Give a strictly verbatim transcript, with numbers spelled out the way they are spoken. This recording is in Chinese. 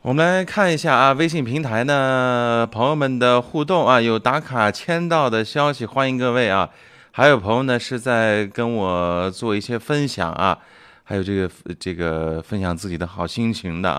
我们来看一下啊，微信平台呢，朋友们的互动啊，有打卡签到的消息，欢迎各位啊。还有朋友呢是在跟我做一些分享啊，还有这个这个分享自己的好心情的啊。